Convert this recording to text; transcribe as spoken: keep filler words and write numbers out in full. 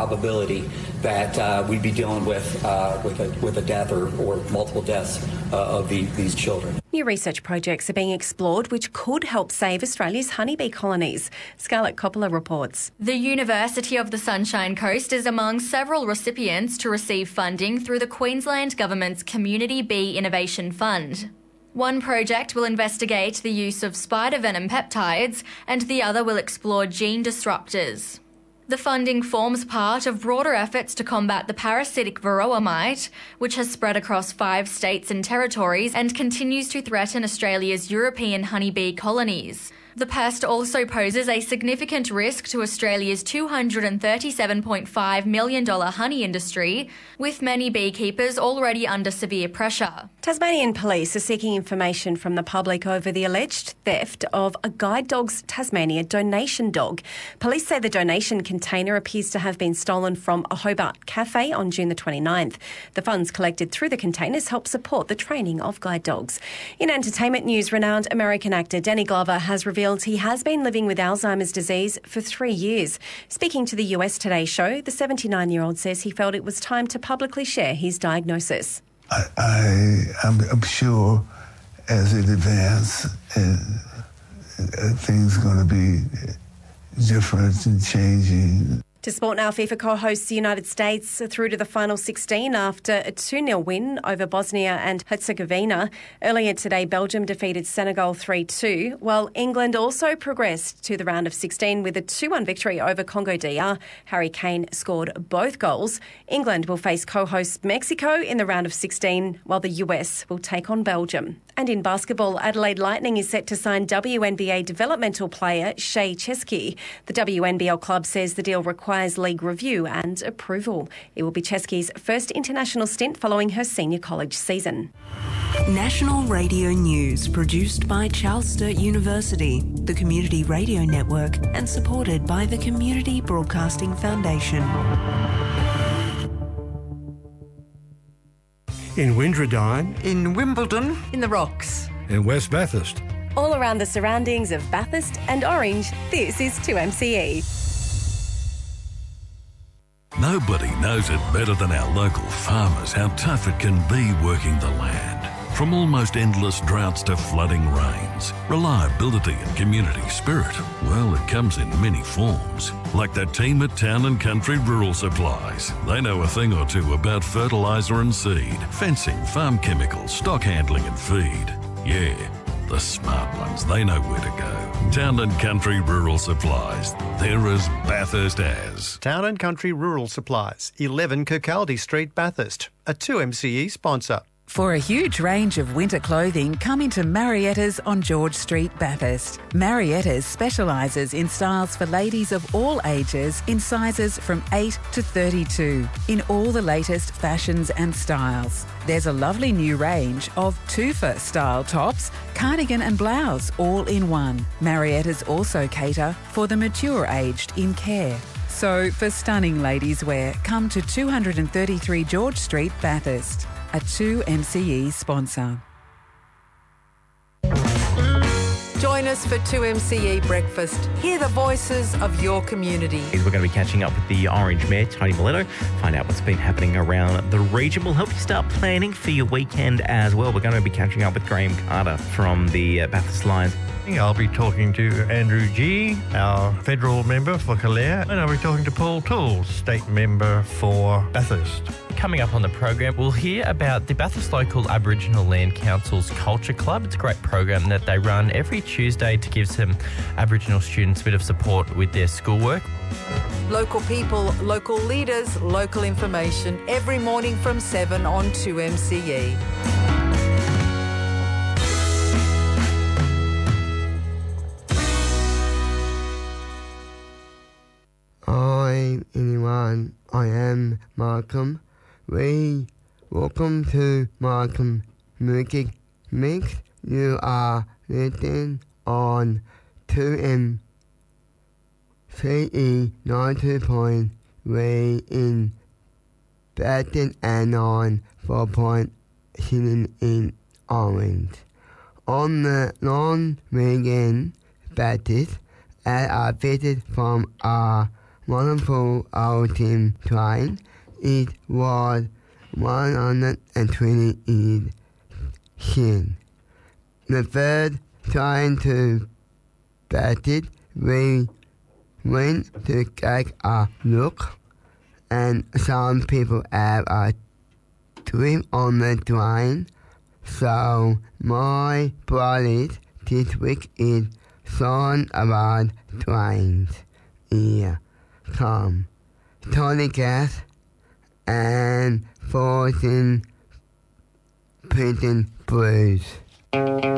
probability that uh, we'd be dealing with uh, with, a, with a death or, or multiple deaths uh, of the, these children. New research projects are being explored which could help save Australia's honeybee colonies. Scarlett Coppola reports. The University of the Sunshine Coast is among several recipients to receive funding through the Queensland Government's Community Bee Innovation Fund. One project will investigate the use of spider venom peptides and the other will explore gene disruptors. The funding forms part of broader efforts to combat the parasitic varroa mite, which has spread across five states and territories and continues to threaten Australia's European honeybee colonies. The pest also poses a significant risk to Australia's two hundred thirty-seven point five million dollars honey industry, with many beekeepers already under severe pressure. Tasmanian police are seeking information from the public over the alleged theft of a Guide Dogs Tasmania donation dog. Police say the donation container appears to have been stolen from a Hobart cafe on June the twenty-ninth. The funds collected through the containers help support the training of guide dogs. In entertainment news, renowned American actor Danny Glover has revealed he has been living with Alzheimer's disease for three years. Speaking to the U S Today show, the seventy-nine-year-old says he felt it was time to publicly share his diagnosis. I, I, I'm, I'm sure as it advances, uh, things are going to be different and changing. To sport now, FIFA co-hosts the United States through to the final sixteen after a two nil win over Bosnia and Herzegovina. Earlier today, Belgium defeated Senegal three two, while England also progressed to the round of sixteen with a two one victory over Congo D R. Harry Kane scored both goals. England will face co-host Mexico in the round of sixteen, while the U S will take on Belgium. And in basketball, Adelaide Lightning is set to sign W N B A developmental player Shea Chesky. The W N B L club says the deal requires league review and approval. It will be Chesky's first international stint following her senior college season. National Radio News, produced by Charles Sturt University, the Community Radio Network, and supported by the Community Broadcasting Foundation. In Windradine, in Wimbledon, in the Rocks, in West Bathurst. All around the surroundings of Bathurst and Orange, this is two M C E. Nobody knows it better than our local farmers how tough it can be working the land. From almost endless droughts to flooding rains, reliability and community spirit, well, it comes in many forms. Like the team at Town and Country Rural Supplies. They know a thing or two about fertiliser and seed, fencing, farm chemicals, stock handling and feed. Yeah, the smart ones, they know where to go. Town and Country Rural Supplies. They're as Bathurst as. Town and Country Rural Supplies, eleven Kirkcaldy Street, Bathurst. A two M C E sponsor. For a huge range of winter clothing, come into Marietta's on George Street, Bathurst. Marietta's specialises in styles for ladies of all ages in sizes from eight to thirty-two, in all the latest fashions and styles. There's a lovely new range of tufa style tops, cardigan and blouse all in one. Marietta's also cater for the mature aged in care. So for stunning ladies wear, come to two thirty-three George Street, Bathurst. A two M C E sponsor. Join us for two M C E Breakfast. Hear the voices of your community. We're going to be catching up with the Orange Mayor, Tony Miletto, find out what's been happening around the region. We'll help you start planning for your weekend as well. We're going to be catching up with Graham Carter from the uh, Bathurst Lions. I'll be talking to Andrew G, our federal member for Calare, and I'll be talking to Paul Toole, state member for Bathurst. Coming up on the program, we'll hear about the Bathurst Local Aboriginal Land Council's Culture Club. It's a great program that they run every Tuesday to give some Aboriginal students a bit of support with their schoolwork. Local people, local leaders, local information, every morning from seven on two M C E. Hi anyone, I am Malcolm. We welcome to Malcolm Music Mix. You are listening on two M C E ninety point three in Bathurst and on four point seven in Orange. On the long weekend, Bathurst, at a visit from our wonderful old team train. It was one hundred twenty years since. The third time to Bathurst, we went to take a look, and some people have a trip on the train. So my project this week is song about trains. Here come Tony Cash and Fortune Prison Blues.